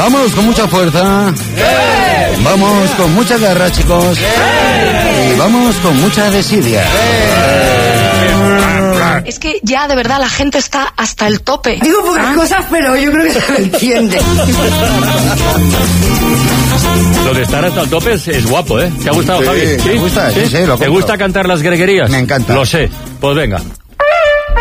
Vamos con mucha fuerza. Vamos con mucha garra, chicos. Y vamos con mucha desidia. Es que ya de verdad la gente está hasta el tope. Digo pocas cosas, pero yo creo que se me entiende. Lo de estar hasta el tope es guapo, ¿eh? ¿Te ha gustado, Sí, Javi? me gusta, sí, lo ¿Te compro. gusta cantar las greguerías? Me encanta. Lo sé. Pues venga.